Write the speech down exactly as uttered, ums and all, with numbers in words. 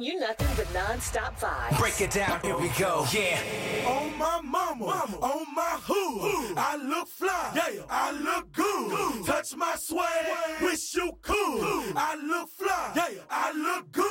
bring you nothing but non-stop vibes. Break it down, here we go, yeah. On my mama, mama. On my hood, I look fly, yeah. I look good. good. Touch my swag, wish you could. I look fly, yeah. I look good.